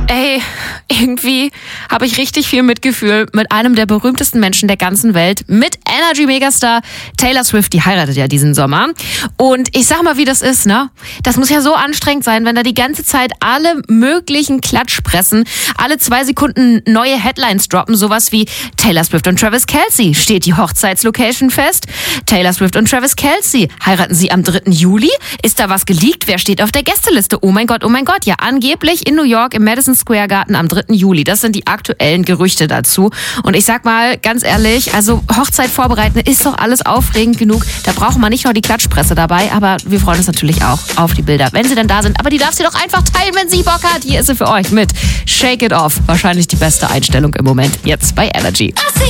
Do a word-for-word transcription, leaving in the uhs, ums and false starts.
Ey, irgendwie habe ich richtig viel Mitgefühl mit einem der berühmtesten Menschen der ganzen Welt, mit Energy-Megastar Taylor Swift. Die heiratet ja diesen Sommer. Und ich sag mal, wie das ist, ne? Das muss ja so anstrengend sein, wenn da die ganze Zeit alle möglichen Klatschpressen alle zwei Sekunden neue Headlines droppen. Sowas wie Taylor Swift und Travis Kelce. Steht die Hochzeitslocation fest? Taylor Swift und Travis Kelce. Heiraten sie am dritten Juli? Ist da was geleakt? Wer steht auf der Gästeliste? Oh mein Gott, oh mein Gott. Ja, angeblich in New York im Madison Square Garden am dritten Juli. Das sind die aktuellen Gerüchte dazu. Und ich sag mal, ganz ehrlich, also Hochzeit vorbereiten ist doch alles aufregend genug. Da braucht man nicht nur die Klatschpresse dabei, aber wir freuen uns natürlich auch auf die Bilder, wenn sie dann da sind. Aber die darf sie doch einfach teilen, wenn sie Bock hat. Hier ist sie für euch mit Shake It Off. Wahrscheinlich die beste Einstellung im Moment jetzt bei Energy.